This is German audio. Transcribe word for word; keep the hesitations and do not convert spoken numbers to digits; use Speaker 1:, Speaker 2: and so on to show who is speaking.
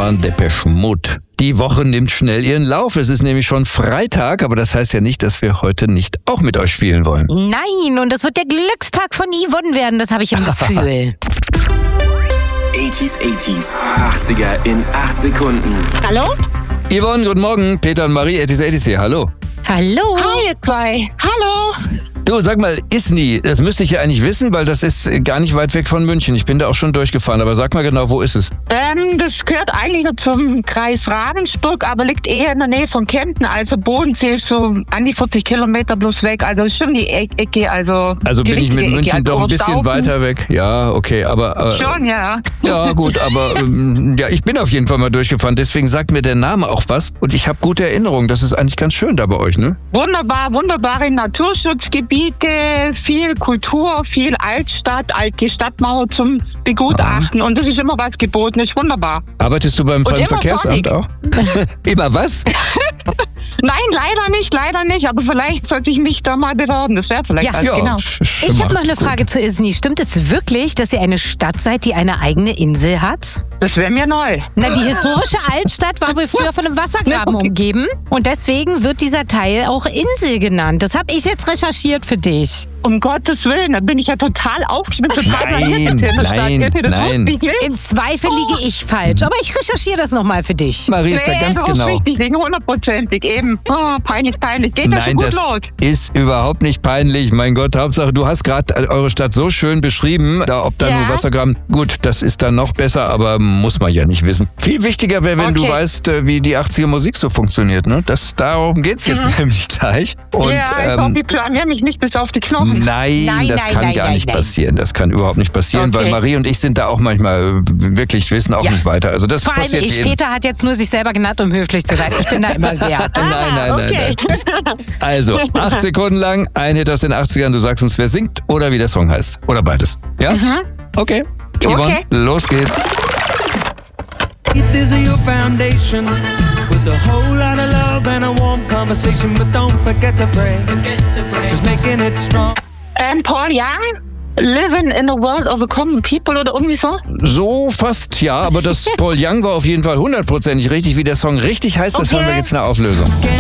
Speaker 1: waren Depeche Mode. Die Woche nimmt schnell ihren Lauf. Es ist nämlich schon Freitag, aber das heißt ja nicht, dass wir heute nicht auch mit euch spielen wollen.
Speaker 2: Nein, und das wird der Glückstag von Yvonne werden, das habe ich im Gefühl.
Speaker 3: achtziger, achtziger, achtziger in acht Sekunden.
Speaker 4: Hallo?
Speaker 1: Yvonne, guten Morgen. Peter und Marie, achtziger, achtziger hier. Hallo.
Speaker 2: Hallo.
Speaker 4: Hi, ihr zwei. Hallo.
Speaker 1: Du, sag mal, Isny, das müsste ich ja eigentlich wissen, weil das ist gar nicht weit weg von München. Ich bin da auch schon durchgefahren, aber sag mal genau, wo ist es?
Speaker 4: Ähm, das gehört eigentlich zum Kreis Ravensburg, aber liegt eher in der Nähe von Kempten. Also Bodensee ist so an die vierzig Kilometer bloß weg. Also ist schon die e- Ecke, also
Speaker 1: Also
Speaker 4: die
Speaker 1: bin ich mit
Speaker 4: richtige
Speaker 1: München
Speaker 4: Ecke.
Speaker 1: doch ein
Speaker 4: Also
Speaker 1: bisschen
Speaker 4: Oberstaufen.
Speaker 1: weiter weg. Ja, okay, aber... Äh,
Speaker 4: Schon, ja.
Speaker 1: Ja, gut, aber ähm, ja, ich bin auf jeden Fall mal durchgefahren. Deswegen sagt mir der Name auch was. Und ich habe gute Erinnerungen. Das ist eigentlich ganz schön da bei euch, ne?
Speaker 4: Wunderbar, wunderbare Naturschutzgebiete, viel Kultur, viel Altstadt, alte Stadtmauer zum Begutachten. Und das ist immer was geboten, ist wunderbar.
Speaker 1: Arbeitest du beim
Speaker 4: Und immer
Speaker 1: Verkehrsamt
Speaker 4: Tonic.
Speaker 1: auch? Immer was?
Speaker 4: Nein, leider nicht, leider nicht. Aber vielleicht sollte ich mich da mal bewerben. Das wäre vielleicht
Speaker 2: Ja.
Speaker 4: was,
Speaker 1: Ja,
Speaker 4: genau.
Speaker 1: sch- sch-
Speaker 2: Ich habe
Speaker 1: macht
Speaker 2: noch eine
Speaker 1: gut.
Speaker 2: Frage zu Isny. Stimmt es wirklich, dass ihr eine Stadt seid, die eine eigene Insel hat?
Speaker 4: Das wäre mir neu.
Speaker 2: Na, die historische Altstadt war wohl früher von einem Wassergraben
Speaker 4: Okay.
Speaker 2: umgeben. Und deswegen wird dieser Teil auch Insel genannt. Das habe ich jetzt recherchiert für dich.
Speaker 4: Um Gottes Willen, da bin ich ja total aufgeschmissen, total
Speaker 1: Nein,
Speaker 4: blamiert in der Stadt.
Speaker 1: nein,
Speaker 4: Geht mir das
Speaker 1: nein.
Speaker 4: wirklich nicht?
Speaker 2: Im Zweifel liege ich falsch. Aber ich recherchiere das nochmal für dich.
Speaker 1: Marie ist da
Speaker 4: Nee,
Speaker 1: ganz
Speaker 4: das ist
Speaker 1: genau.
Speaker 4: richtig, liegen hundertprozentig eben. Oh, peinlich, peinlich. Geht das
Speaker 1: Nein,
Speaker 4: schon gut
Speaker 1: das
Speaker 4: los?
Speaker 1: ist überhaupt nicht peinlich. Mein Gott, Hauptsache, du hast gerade eure Stadt so schön beschrieben, da ob da
Speaker 4: Ja.
Speaker 1: nur Wassergraben. Gut, das ist dann noch besser, aber muss man ja nicht wissen. Viel wichtiger wäre, wenn du
Speaker 4: Okay.
Speaker 1: weißt, äh, wie die achtziger Musik so funktioniert. Ne? Das, darum geht's jetzt nämlich gleich. Und,
Speaker 4: ja, ich
Speaker 1: ähm,
Speaker 4: hoffe, die blamieren mich nicht bis auf die Knochen.
Speaker 1: Nein,
Speaker 2: Nein,
Speaker 1: das
Speaker 2: nein,
Speaker 1: kann
Speaker 2: nein,
Speaker 1: gar
Speaker 2: nein,
Speaker 1: nicht
Speaker 2: nein.
Speaker 1: passieren. Das kann überhaupt nicht passieren,
Speaker 4: Okay.
Speaker 1: weil Marie und ich sind da auch manchmal äh, wirklich, wissen auch
Speaker 2: Ja.
Speaker 1: nicht weiter. Also das
Speaker 2: Vor allem
Speaker 1: passiert
Speaker 2: ich.
Speaker 1: jedem.
Speaker 2: Peter hat jetzt nur sich selber genannt, um höflich zu sein. Ich bin da immer sehr.
Speaker 1: Nein, nein, nein,
Speaker 4: okay.
Speaker 1: nein. Also, acht Sekunden lang, ein Hit aus den achtzigern. Du sagst uns, wer singt oder wie der Song heißt. Oder beides. Ja? Okay. Yvonne,
Speaker 4: Okay.
Speaker 1: los geht's.
Speaker 5: This is your foundation with a whole lot of love and a warm conversation, but don't forget to pray. Just making it strong.
Speaker 4: ähm, Paul Young? Living in a world of a common people oder irgendwie so?
Speaker 1: So fast, ja, aber das Paul Young war auf jeden Fall hundertprozentig richtig. Wie der Song richtig heißt, das
Speaker 4: Okay.
Speaker 1: hören wir jetzt in der Auflösung.
Speaker 5: Can't